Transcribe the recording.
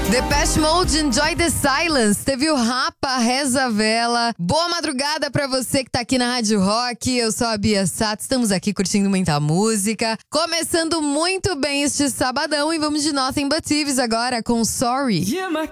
Depeche Mode, Enjoy the Silence. Teve o Rapa, Reza a Vela. Boa madrugada pra você que tá aqui na Rádio Rock. Eu sou a Bia Sato, estamos aqui curtindo muita música. Começando muito bem este sabadão e vamos de Nothing But Thieves agora com Sorry. Yeah, my